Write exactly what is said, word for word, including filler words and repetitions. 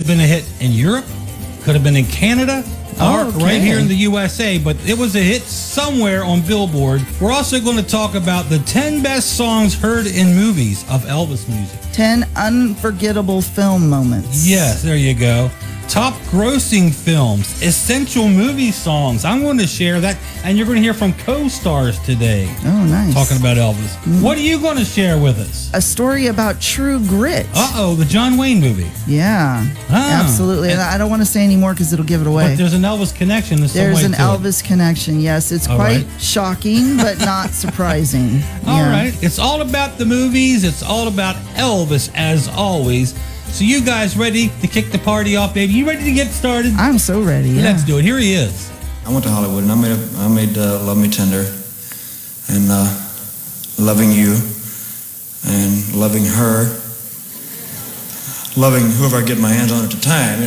been a hit in Europe, could have been in Canada, or Oh, okay. right here in the U S A, but it was a hit somewhere on Billboard. We're also going to talk about the ten best songs heard in movies of Elvis music. ten unforgettable film moments. Yes, there you go. Top grossing films, essential movie songs. I'm going to share that, and you're going to hear from co-stars today. Oh, nice. Talking about Elvis. Mm-hmm. What are you going to share with us? A story about True Grit. Uh-oh, the John Wayne movie. Yeah, Ah. absolutely. And I don't want to say any more because it'll give it away. But there's an Elvis connection in some There's way an to Elvis connection, yes. It's All quite right. shocking, but not surprising. All Yeah. right. It's all about the movies. It's all about Elvis, as always. So you guys ready to kick the party off, baby? You ready to get started? I'm so ready. Yeah. Let's do it. Here he is. I went to Hollywood and I made, a, I made uh, Love Me Tender, and uh, loving you, and loving her, loving whoever I get my hands on at the time.